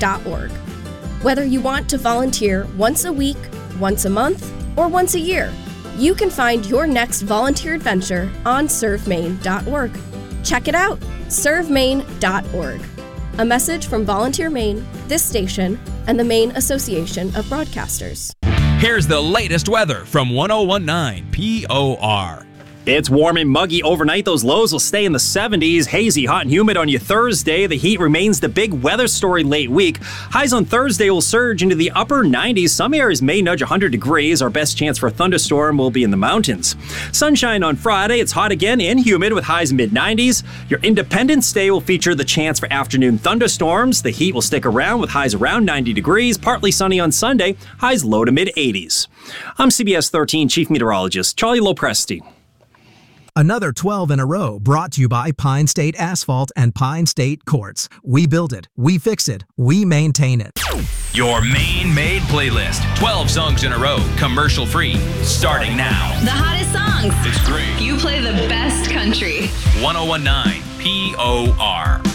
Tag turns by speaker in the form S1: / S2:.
S1: servemaine.org. Whether you want to volunteer once a week, once a month, or once a year, you can find your next volunteer adventure on servemaine.org. Check it out, servemaine.org. A message from Volunteer Maine, this station, and the Maine Association of Broadcasters.
S2: Here's the latest weather from 1019 POR.
S3: It's warm and muggy overnight. Those lows will stay in the 70s. Hazy, hot, and humid on your Thursday. The heat remains the big weather story late week. Highs on Thursday will surge into the upper 90s. Some areas may nudge 100 degrees. Our best chance for a thunderstorm will be in the mountains. Sunshine on Friday. It's hot again and humid with highs mid-90s. Your Independence Day will feature the chance for afternoon thunderstorms. The heat will stick around with highs around 90 degrees. Partly sunny on Sunday. Highs low to mid-80s. I'm CBS 13 Chief Meteorologist Charlie Lopresti.
S4: Another 12 in a row brought to you by Pine State Asphalt and Pine State Quartz. We build it, we fix it, we maintain it.
S2: Your Maine-made playlist. 12 songs in a row, commercial-free, starting now.
S5: The hottest songs.
S2: It's great.
S5: You play the best country.
S2: 1019 POR.